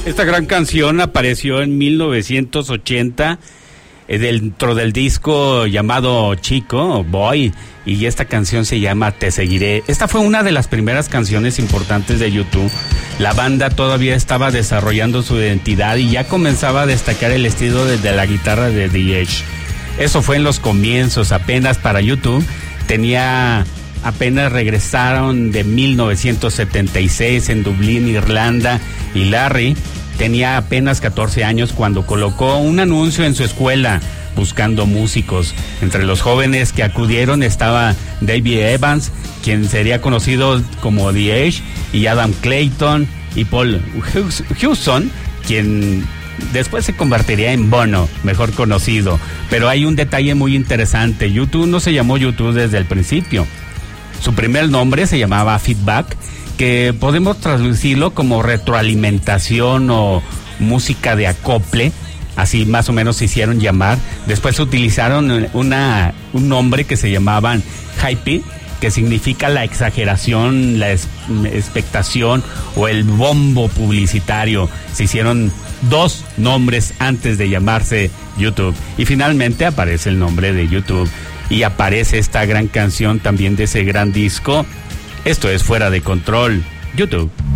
Esta gran canción apareció en 1980 dentro del disco llamado Chico, Boy, y esta canción se llama Te Seguiré. Esta fue una de las primeras canciones importantes de YouTube. La banda todavía estaba desarrollando su identidad y ya comenzaba a destacar el estilo de la guitarra de The Edge. Eso fue en los comienzos, apenas para YouTube. Apenas regresaron de 1976 en Dublín, Irlanda, y Larry tenía apenas 14 años cuando colocó un anuncio en su escuela buscando músicos. Entre los jóvenes que acudieron estaba David Evans, quien sería conocido como The Edge, y Adam Clayton y Paul Hewson, quien después se convertiría en Bono, mejor conocido. Pero hay un detalle muy interesante: YouTube no se llamó YouTube desde el principio. Su primer nombre se llamaba Feedback, que podemos traducirlo como retroalimentación o música de acople, así más o menos se hicieron llamar. Después utilizaron un nombre que se llamaban Hype, que significa la exageración, la expectación o el bombo publicitario. Se hicieron dos nombres antes de llamarse YouTube y finalmente aparece el nombre de YouTube y aparece esta gran canción también de ese gran disco. Esto es Fuera de Control, YouTube.